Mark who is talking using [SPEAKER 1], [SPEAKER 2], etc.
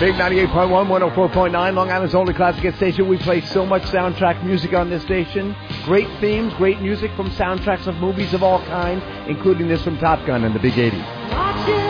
[SPEAKER 1] Big 98.1, 104.9, Long Island's only classic hit station. We play so much soundtrack music on this station. Great themes, great music from soundtracks of movies of all kinds, including this from Top Gun and the Big 80s.